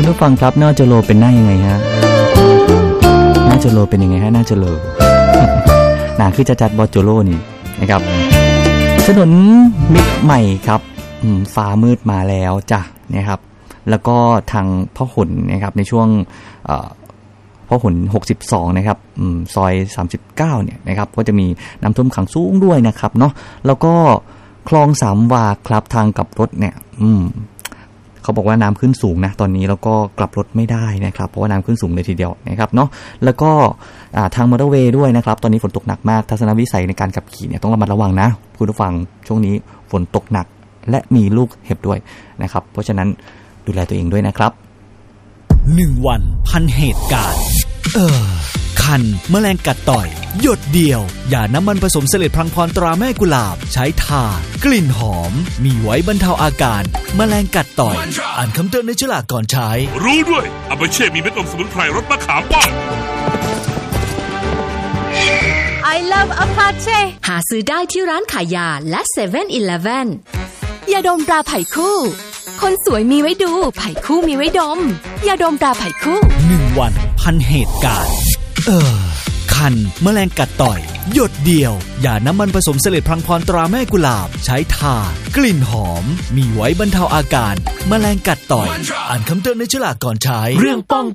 ผู้ฟังครับหน้าโจโลเป็นหน้ายังไงฮะหน้าโจโลเป็นยังไงฮะหน้าโจโล หนาคือจะจัดบอโจโลนี่นะครับถนนมิตรใหม่ครับฟ้ามืดมาแล้วจ้ะนะครับแล้วก็ทางพหลนะครับในช่วงพหล62นะครับซอย39เนี่ยนะครับก็จะมีน้ำท่วมขังสูงด้วยนะครับเนาะแล้วก็คลองสามวาครับทางกลับรถเนี่ยเขาบอกว่าน้ำขึ้นสูงนะตอนนี้แล้วก็กลับรถไม่ได้นะครับเพราะว่าน้ำขึ้นสูงเลยทีเดียวนะครับเนาะแล้วก็ทางมอเตอร์เวย์ด้วยนะครับตอนนี้ฝนตกหนักมากทัศนวิสัยในการขับขี่เนี่ยต้องระมัดระวังนะคุณผู้ฟังช่วงนี้ฝนตกหนักและมีลูกเห็บด้วยนะครับเพราะฉะนั้นดูแลตัวเองด้วยนะครับ 1วันพันเหตุการณ์คันแมลงกัดต่อยหยดเดียวอย่าน้ำมันผสมเสลดพลังพรตราแม่กุหลาบใช้ทากลิ่นหอมมีไว้บรรเทาอาการแมลงกัดต่อยอ่านคำเตือนในฉลากก่อนใช้รู้ด้วยอาเบเช่มีเม็ดอมสมุนไพรรสมะขามป้อม I love Apache หาซื้อได้ที่ร้านขายยาและ 7-Eleven ยาดมตราไผ่คู่คนสวยมีไว้ดูไผ่คู่มีไว้ดมยาดมตราไผ่คู่ 1วันพันเหตุการณ์คันแมลงกัดต่อยหยดเดียวอย่าน้ำมันผสมเสลดพลังพรตราแม่กุหลาบใช้ทากลิ่นหอมมีไว้บรรเทาอาการแมลงกัดต่อยอ่านคำเตือนในฉลากก่อนใช้เรื่องป้อง